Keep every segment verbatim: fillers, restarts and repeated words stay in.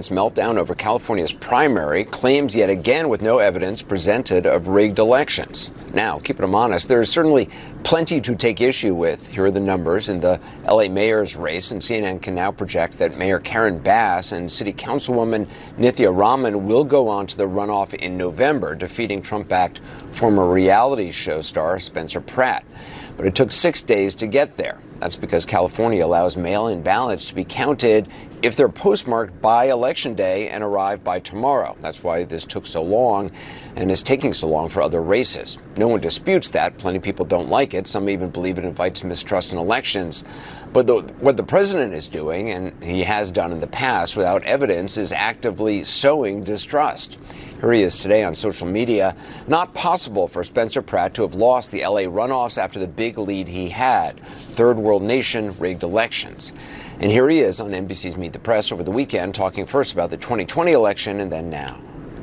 president's meltdown over California's primary, claims yet again with no evidence presented of rigged elections. Now, keeping them honest, there is certainly plenty to take issue with. Here are the numbers in the L A mayor's race, and C N N can now project that Mayor Karen Bass and City Councilwoman Nithya Raman will go on to the runoff in November, defeating Trump-backed former reality show star Spencer Pratt. But it took six days to get there. That's because California allows mail-in ballots to be counted if they're postmarked by Election Day and arrive by tomorrow. That's why this took so long and is taking so long for other races. No one disputes that. Plenty of people don't like it. Some even believe it invites mistrust in elections. But the, what the president is doing, and he has done in the past without evidence, is actively sowing distrust. Here he is today on social media. Not possible for Spencer Pratt to have lost the L A runoffs after the big lead he had. Third world nation rigged elections. And here he is on N B C's Meet the Press over the weekend, talking first about the twenty twenty election and then now.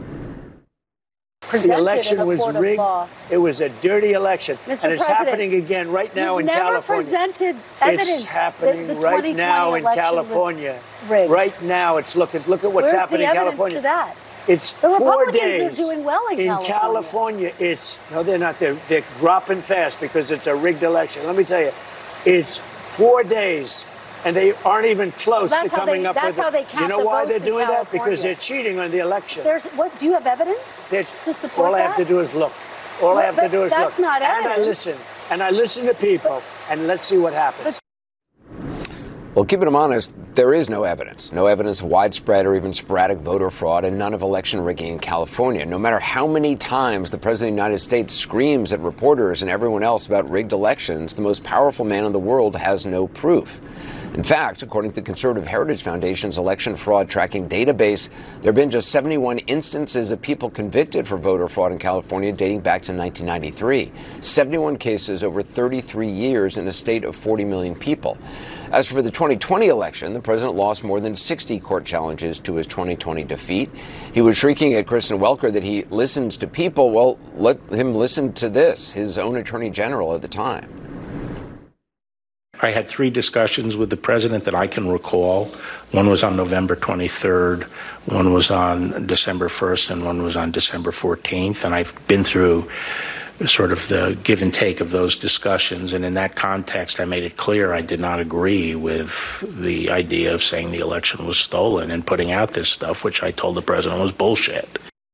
The election was rigged. It was a dirty election. Mister And it's President, happening again right now in never California. Presented evidence it's happening that the right now in California. Rigged. Right now, it's looking. Look at what's Where's happening the in evidence California. to that? It's the four Republicans days. are doing well in, in California. California. It's no, they're not. They're, they're dropping fast because it's a rigged election. Let me tell you, it's four days, and they aren't even close well, to coming they, up that's with how it. they count You know the why votes they're doing in that? California. Because they're cheating on the election. There's what? Do you have evidence They're, to support all that? I have to do is look. All well, I have to do is that's look. Not and evidence. I listen. And I listen to people. But, and let's see what happens. Well, keeping them honest, there is no evidence. No evidence of widespread or even sporadic voter fraud, and none of election rigging in California. No matter how many times the President of the United States screams at reporters and everyone else about rigged elections, the most powerful man in the world has no proof. In fact, according to the Conservative Heritage Foundation's election fraud tracking database, there have been just seventy-one instances of people convicted for voter fraud in California dating back to nineteen ninety-three. seventy-one cases over thirty-three years in a state of forty million people. As for the twenty twenty election, the president lost more than sixty court challenges to his twenty twenty defeat. He was shrieking at Kristen Welker that he listens to people. Well, let him listen to this, his own attorney general at the time. I had three discussions with the president that I can recall. One was on November twenty-third, one was on December first, and one was on December fourteenth. And I've been through sort of the give and take of those discussions. And in that context, I made it clear I did not agree with the idea of saying the election was stolen and putting out this stuff, which I told the president was bullshit.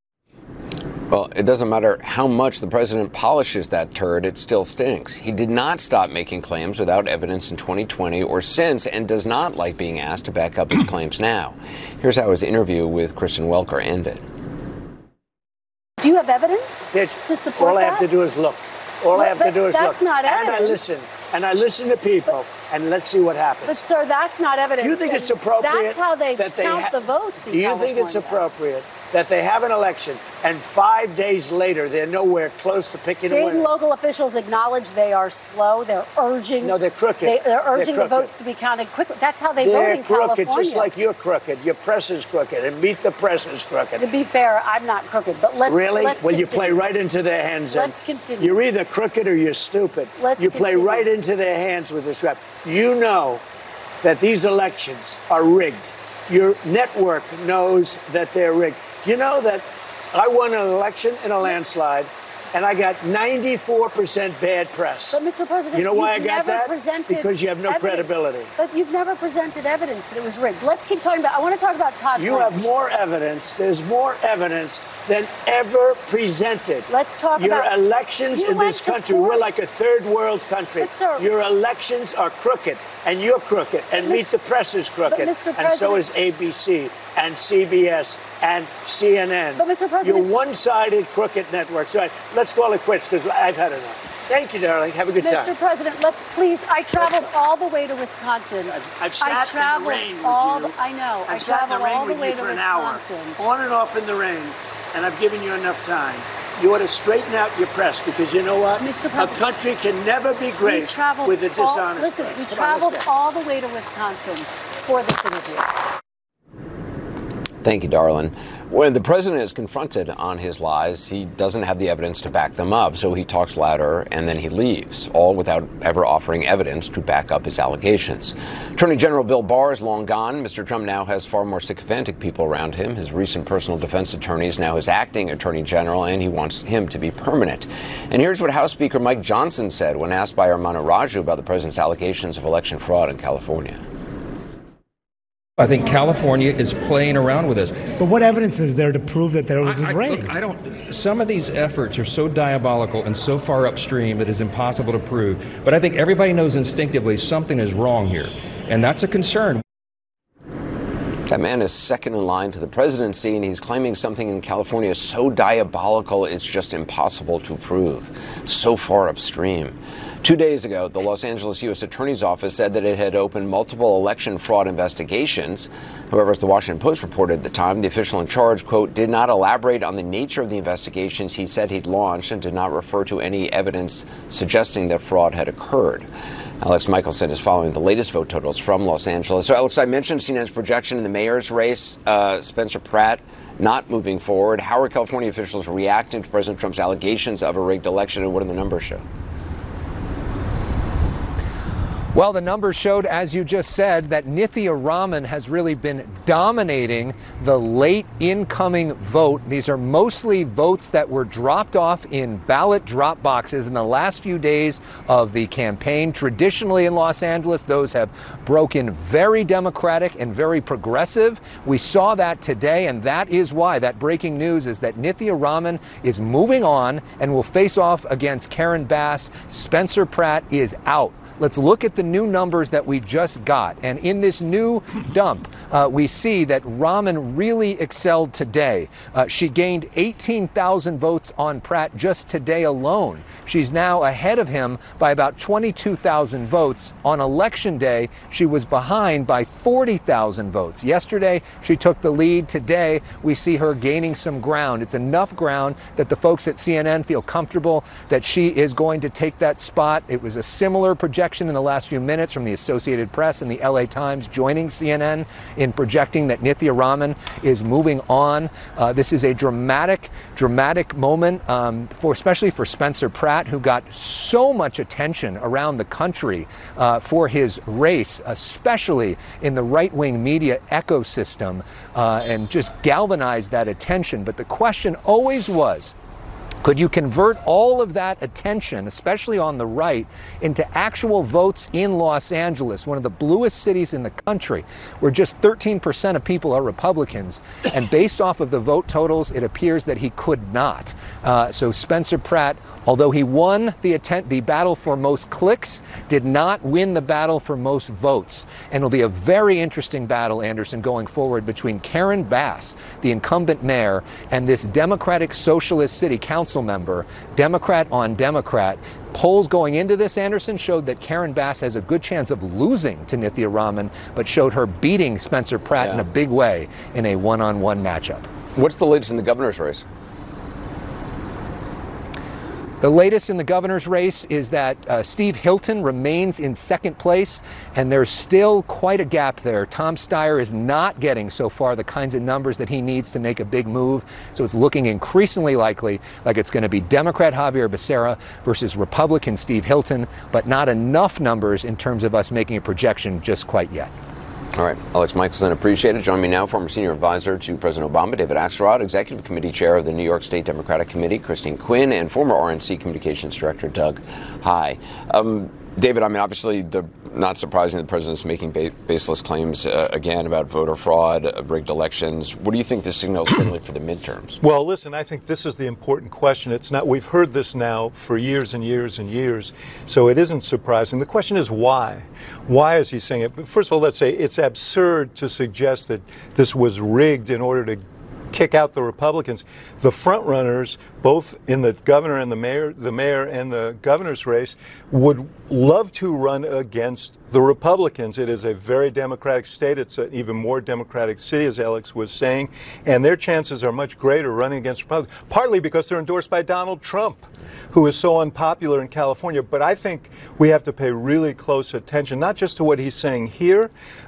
Well, it doesn't matter how much the president polishes that turd, it still stinks. He did not stop making claims without evidence in twenty twenty or since, and does not like being asked to back up his claims now. Here's how his interview with Kristen Welker ended. Do you have evidence It, to support all that? All I have to do is look. All well, I have to do is that's look. Not and evidence. I listen. And I listen to people. But, and let's see what happens. But, sir, that's not evidence. Do you think it's appropriate? That's how they that they count ha- the votes in Do you California. think it's appropriate that they have an election and five days later they're nowhere close to picking a winner? State and local officials acknowledge they are slow. They're urging. No, they're crooked. They, they're urging they're the votes to be counted quickly. That's how they they're vote in crooked, California. just like you're crooked. Your press is crooked, and Meet the Press is crooked. To be fair, I'm not crooked, but let's really. Let's well, continue. you play right into their hands. Let's continue. You're either crooked or you're stupid. Let's you play continue. right into their hands with this rap. You know that these elections are rigged. Your network knows that they're rigged. You know that I won an election in a landslide, and I got ninety-four percent bad press. But, Mister President, you know why I you've got never that? Presented because you have no evidence. credibility. But you've never presented evidence that it was rigged. Let's keep talking about. I want to talk about Todd. You Blanche. have more evidence. There's more evidence than ever presented. Let's talk Your about your elections you in this country. court. We're like a third world country. But, sir, your elections are crooked, and you're crooked, and Meet the Press is crooked, Mister and so is A B C and C B S and C N N. But, Mister President, you're one-sided crooked networks. Right? Let's call it quits because I've had enough. Thank you, darling. Have a good Mister time. President, let's please. I traveled all the way to Wisconsin. I've, I've sat I traveled in the rain with all you. The, I know. I've I sat in the traveled rain all the with way you to for an Wisconsin. hour, on and off in the rain, and I've given you enough time. You ought to straighten out your press because you know what? Mister A President, country can never be great with a dishonest all, listen, press. we Come traveled on, all the way to Wisconsin for this interview. Thank you, Darlin. When the president is confronted on his lies, he doesn't have the evidence to back them up, so he talks louder and then he leaves, all without ever offering evidence to back up his allegations. Attorney General Bill Barr is long gone. Mister Trump now has far more sycophantic people around him. His recent personal defense attorney is now his acting attorney general, and he wants him to be permanent. And here's what House Speaker Mike Johnson said when asked by Armando Raju about the president's allegations of election fraud in California. I think California is playing around with us. But what evidence is there to prove that there was I, I, rigged? look, I don't. Some of these efforts are so diabolical and so far upstream that it's impossible to prove. But I think everybody knows instinctively something is wrong here, and that's a concern. That man is second in line to the presidency, and he's claiming something in California so diabolical it's just impossible to prove. So far upstream. Two days ago, the Los Angeles U S Attorney's Office said that it had opened multiple election fraud investigations. However, as the Washington Post reported at the time, the official in charge, quote, did not elaborate on the nature of the investigations he said he'd launched and did not refer to any evidence suggesting that fraud had occurred. Alex Michelson is following the latest vote totals from Los Angeles. So, Alex, I mentioned C N N's projection in the mayor's race. Uh, Spencer Pratt not moving forward. How are California officials reacting to President Trump's allegations of a rigged election, and what do the numbers show? Well, the numbers showed, as you just said, that Nithya Raman has really been dominating the late incoming vote. These are mostly votes that were dropped off in ballot drop boxes in the last few days of the campaign. Traditionally in Los Angeles, those have broken very Democratic and very progressive. We saw that today, and that is why that breaking news is that Nithya Raman is moving on and will face off against Karen Bass. Spencer Pratt is out. Let's look at the new numbers that we just got. And in this new dump, uh, we see that Raman really excelled today. Uh, she gained eighteen thousand votes on Pratt just today alone. She's now ahead of him by about twenty-two thousand votes. On election day, she was behind by forty thousand votes. Yesterday, she took the lead. Today, we see her gaining some ground. It's enough ground that the folks at C N N feel comfortable that she is going to take that spot. It was a similar projection in the last few minutes from the Associated Press and the L A Times joining C N N in projecting that Nithya Raman is moving on. Uh, this is a dramatic, dramatic moment, um, for especially for Spencer Pratt, who got so much attention around the country uh, for his race, especially in the right-wing media ecosystem, uh, and just galvanized that attention. But the question always was, could you convert all of that attention, especially on the right, into actual votes in Los Angeles, one of the bluest cities in the country, where just thirteen percent of people are Republicans? And based off of the vote totals, it appears that he could not. Uh, so Spencer Pratt, although he won the, attempt, the battle for most clicks, did not win the battle for most votes. And it'll be a very interesting battle, Anderson, going forward between Karen Bass, the incumbent mayor, and this Democratic Socialist City Council member, Democrat on Democrat. Polls going into this, Anderson, showed that Karen Bass has a good chance of losing to Nithya Raman, but showed her beating Spencer Pratt yeah. in a big way in a one-on-one matchup. What's the latest in the governor's race? The latest in the governor's race is that uh, Steve Hilton remains in second place, and there's still quite a gap there. Tom Steyer is not getting so far the kinds of numbers that he needs to make a big move, so it's looking increasingly likely like it's going to be Democrat Xavier Becerra versus Republican Steve Hilton, but not enough numbers in terms of us making a projection just quite yet. All right, Alex Michelson, appreciate it. Join me now, former senior advisor to President Obama, David Axelrod, executive committee chair of the New York State Democratic Committee, Christine Quinn, and former R N C communications director, Doug Heye. Um, David, I mean, obviously, the, not surprising the president's making ba baseless claims uh, again about voter fraud, uh, rigged elections. What do you think this signals certainly for the midterms? Well, listen, I think this is the important question. It's not, we've heard this now for years and years and years, so it isn't surprising. The question is why? Why is he saying it? But first of all, let's say it's absurd to suggest that this was rigged in order to kick out the Republicans. The front runners, both in the governor and the mayor, the mayor and the governor's race, would love to run against the Republicans. It is a very Democratic state. It's an even more Democratic city, as Alex was saying, and their chances are much greater running against Republicans, partly because they're endorsed by Donald Trump, who is so unpopular in California. But I think we have to pay really close attention, not just to what he's saying here,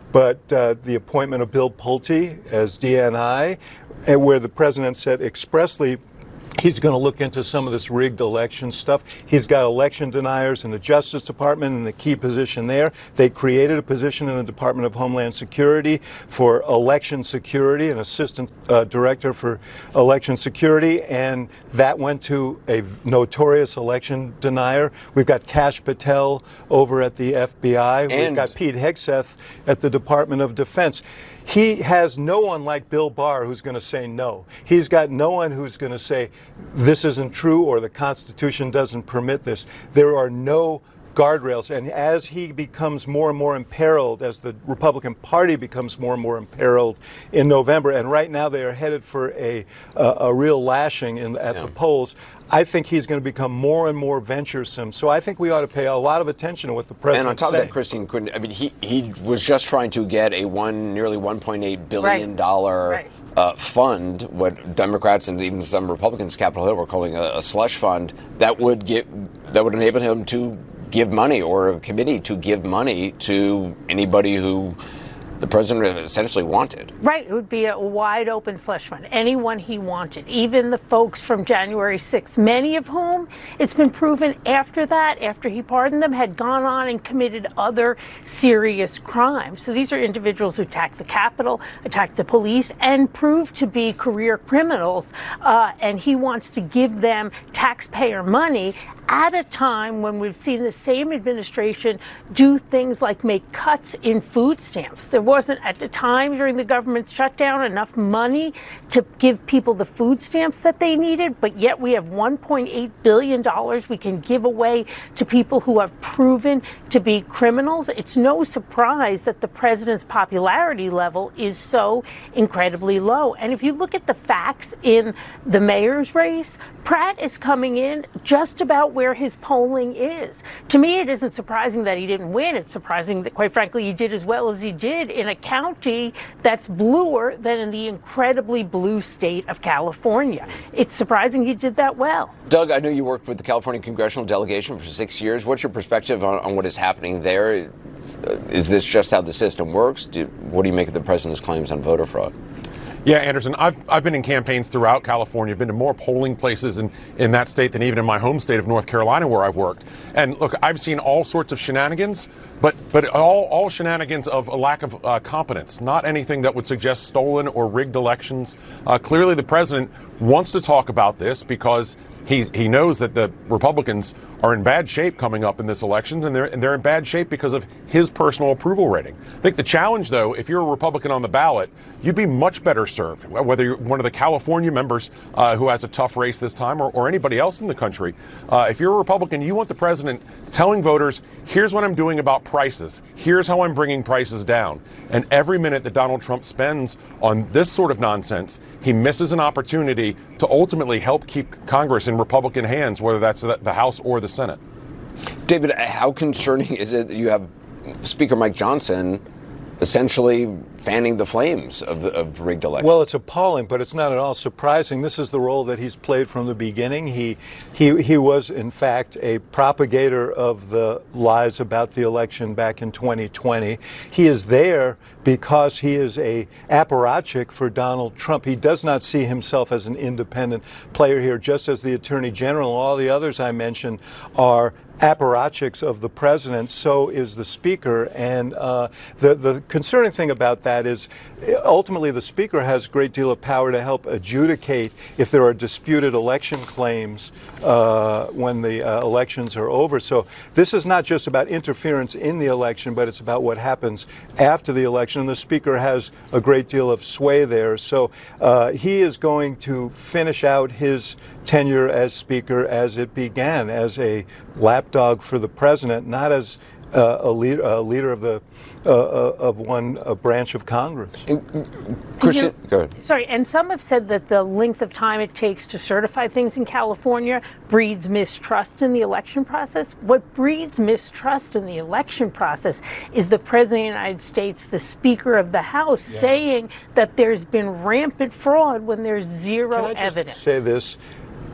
but uh, the appointment of Bill Pulte as D N I, and where the president said expressly he's going to look into some of this rigged election stuff. He's got election deniers in the Justice Department in the key position there. They created a position in the Department of Homeland Security for election security, an assistant uh, director for election security, and that went to a notorious election denier. We've got Kash Patel over at the F B I. And We've got Pete Hegseth at the Department of Defense. He has no one like Bill Barr who's going to say no. He's got no one who's going to say this isn't true or the Constitution doesn't permit this. There are no guardrails. And as he becomes more and more imperiled, as the Republican Party becomes more and more imperiled in November, and right now they are headed for a a, a real lashing in, at yeah. the polls, I think he's going to become more and more venturesome. So I think we ought to pay a lot of attention to what the president. And on top saying. of that, Christine, I mean, he he was just trying to get a one nearly one point eight billion dollar right. right. uh, fund, what Democrats and even some Republicans, Capitol Hill, were calling a, a slush fund that would get that would enable him to give money, or a committee to give money to anybody who the president essentially wanted. Right. It would be a wide open slush fund. Anyone he wanted, even the folks from January sixth, many of whom, it's been proven after that, after he pardoned them, had gone on and committed other serious crimes. So these are individuals who attacked the Capitol, attacked the police, and proved to be career criminals. Uh, and he wants to give them taxpayer money at a time when we've seen the same administration do things like make cuts in food stamps. There wasn't, at the time during the government shutdown, enough money to give people the food stamps that they needed, but yet we have one point eight billion dollars we can give away to people who have proven to be criminals. It's no surprise that the president's popularity level is so incredibly low. And if you look at the facts in the mayor's race, Pratt is coming in just about where his polling is. To me, it isn't surprising that he didn't win. It's surprising that, quite frankly, he did as well as he did in a county that's bluer than in the incredibly blue state of California. It's surprising he did that well. Doug, I know you worked with the California congressional delegation for six years. What's your perspective on, on what is happening there? Is this just how the system works? Do, what do you make of the president's claims on voter fraud? Yeah, Anderson, I've I've been in campaigns throughout California, been to more polling places in, in that state than even in my home state of North Carolina where I've worked. And look, I've seen all sorts of shenanigans, but but all, all shenanigans of a lack of uh, competence, not anything that would suggest stolen or rigged elections. Uh, clearly, the president wants to talk about this because he he knows that the Republicans are in bad shape coming up in this election, and they're and they're in bad shape because of his personal approval rating. I think the challenge, though, if you're a Republican on the ballot, you'd be much better served, whether you're one of the California members uh, who has a tough race this time, or, or anybody else in the country. Uh, if you're a Republican, you want the president telling voters, here's what I'm doing about prices. Here's how I'm bringing prices down. And every minute that Donald Trump spends on this sort of nonsense, he misses an opportunity to ultimately help keep Congress in Republican hands, whether that's the House or the Senate. David, how concerning is it that you have Speaker Mike Johnson essentially fanning the flames of, of rigged elections? Well, it's appalling, but it's not at all surprising. This is the role that he's played from the beginning. He he he was, in fact, a propagator of the lies about the election back in twenty twenty. He is there because he is a apparatchik for Donald Trump. He does not see himself as an independent player here, just as the Attorney General and all the others I mentioned are apparatchiks of the president. So is the Speaker. And uh, the, the concerning thing about that is ultimately the Speaker has a great deal of power to help adjudicate if there are disputed election claims uh, when the uh, elections are over. So this is not just about interference in the election, but it's about what happens after the election. And the Speaker has a great deal of sway there. So uh, he is going to finish out his tenure as Speaker as it began, as a lapdog for the president, not as uh, a, lead, a leader of the uh, of one a branch of Congress. Christian, go ahead. Sorry, and some have said that the length of time it takes to certify things in California breeds mistrust in the election process. What breeds mistrust in the election process is the President of the United States, the Speaker of the House, yeah. saying that there's been rampant fraud when there's zero Can I just evidence. say this?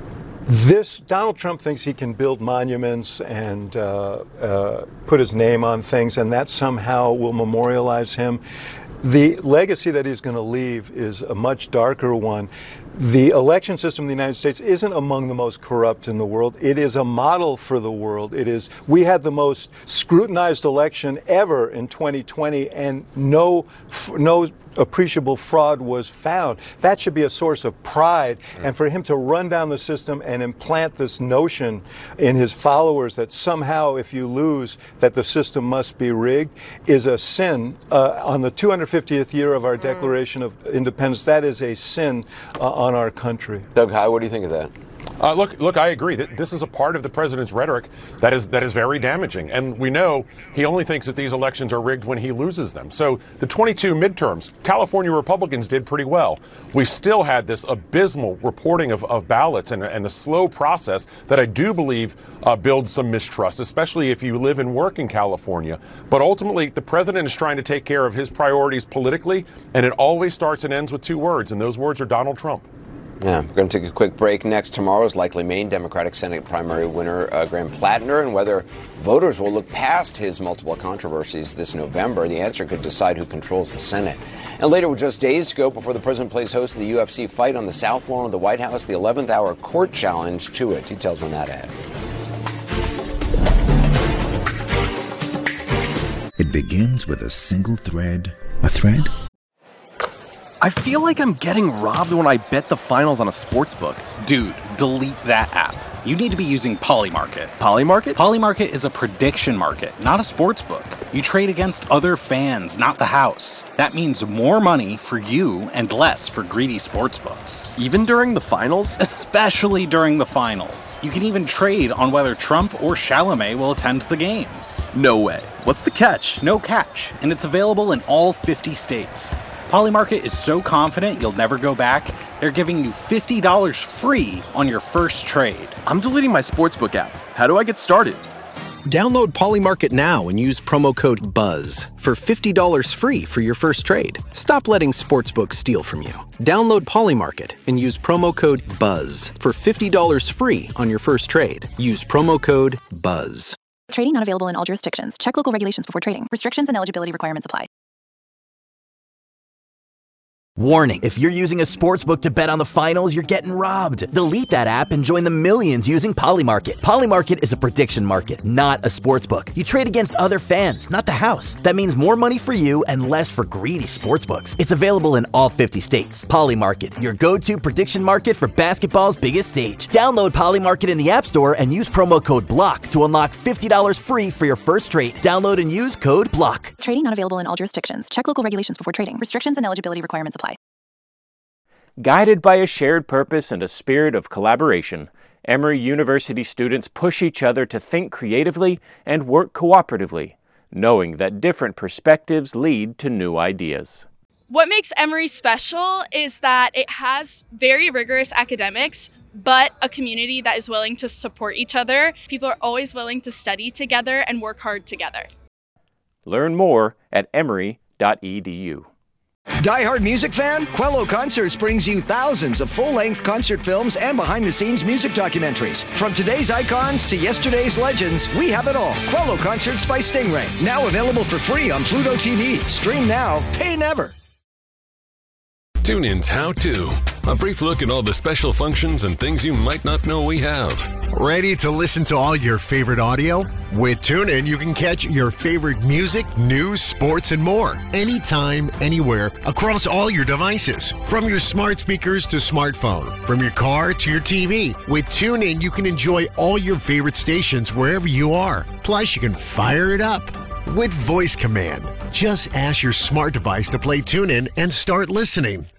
This Donald Trump thinks he can build monuments and uh, uh, put his name on things, and that somehow will memorialize him. The legacy that he's going to leave is a much darker one. The election system in the United States isn't among the most corrupt in the world. It is a model for the world. It is. We had the most scrutinized election ever in twenty twenty, and no, no appreciable fraud was found. That should be a source of pride. And for him to run down the system and implant this notion in his followers that somehow, if you lose, that the system must be rigged, is a sin. Uh, on the two hundred fiftieth year of our Declaration of Independence, that is a sin uh, on our country. Doug Heye, what do you think of that? Uh, look, look, I agree that this is a part of the president's rhetoric that is that is very damaging. And we know he only thinks that these elections are rigged when he loses them. So the twenty-two midterms, California Republicans did pretty well. We still had this abysmal reporting of, of ballots and, and the slow process that I do believe uh, builds some mistrust, especially if you live and work in California. But ultimately, the president is trying to take care of his priorities politically, and it always starts and ends with two words, and those words are Donald Trump. Yeah, we're going to take a quick break. Next, tomorrow's likely Maine Democratic Senate primary winner, uh, Graham Plattner, and whether voters will look past his multiple controversies this November. The answer could decide who controls the Senate. And later, with just days to go before the president plays host to the U F C fight on the South Lawn of the White House, the eleventh hour court challenge to it. Details on that ad. It begins with a single thread. A thread? I feel like I'm getting robbed when I bet the finals on a sportsbook. Dude, delete that app. You need to be using Polymarket. Polymarket? Polymarket is a prediction market, not a sportsbook. You trade against other fans, not the house. That means more money for you and less for greedy sportsbooks. Even during the finals? Especially during the finals. You can even trade on whether Trump or Chalamet will attend the games. No way. What's the catch? No catch, and it's available in all fifty states. Polymarket is so confident you'll never go back, they're giving you fifty dollars free on your first trade. I'm deleting my sportsbook app. How do I get started? Download Polymarket now and use promo code BUZZ for fifty dollars free for your first trade. Stop letting sportsbooks steal from you. Download Polymarket and use promo code BUZZ for fifty dollars free on your first trade. Use promo code BUZZ. Trading not available in all jurisdictions. Check local regulations before trading. Restrictions and eligibility requirements apply. Warning, if you're using a sportsbook to bet on the finals, you're getting robbed. Delete that app and join the millions using Polymarket. Polymarket is a prediction market, not a sportsbook. You trade against other fans, not the house. That means more money for you and less for greedy sportsbooks. It's available in all fifty states. Polymarket, your go-to prediction market for basketball's biggest stage. Download Polymarket in the App Store and use promo code BLOCK to unlock fifty dollars free for your first trade. Download and use code BLOCK. Trading not available in all jurisdictions. Check local regulations before trading. Restrictions and eligibility requirements apply. Guided by a shared purpose and a spirit of collaboration, Emory University students push each other to think creatively and work cooperatively, knowing that different perspectives lead to new ideas. What makes Emory special is that it has very rigorous academics, but a community that is willing to support each other. People are always willing to study together and work hard together. Learn more at emory dot e d u. Die-hard music fan? Quello Concerts brings you thousands of full-length concert films and behind-the-scenes music documentaries. From today's icons to yesterday's legends, we have it all. Quello Concerts by Stingray. Now available for free on Pluto T V. Stream now, pay never. TuneIn's How To. A brief look at all the special functions and things you might not know we have. Ready to listen to all your favorite audio? With TuneIn, you can catch your favorite music, news, sports, and more. Anytime, anywhere, across all your devices. From your smart speakers to smartphone. From your car to your T V. With TuneIn, you can enjoy all your favorite stations wherever you are. Plus, you can fire it up with voice command. Just ask your smart device to play TuneIn and start listening.